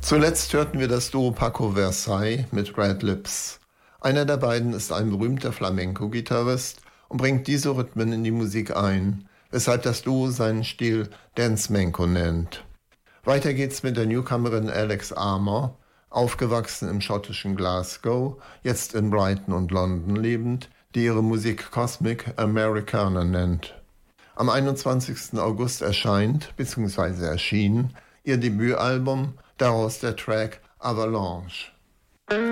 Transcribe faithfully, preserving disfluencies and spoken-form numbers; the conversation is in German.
Zuletzt hörten wir das Duo Paco Versailles mit Red Lips. Einer der beiden ist ein berühmter Flamenco-Gitarrist und bringt diese Rhythmen in die Musik ein, weshalb das Duo seinen Stil Dancemento nennt. Weiter geht's mit der Newcomerin Alex Armour, aufgewachsen im schottischen Glasgow, jetzt in Brighton und London lebend, die ihre Musik Cosmic Americana nennt. Am einundzwanzigsten August erscheint, bzw. erschien, ihr Debütalbum, daraus der Track Avalanche.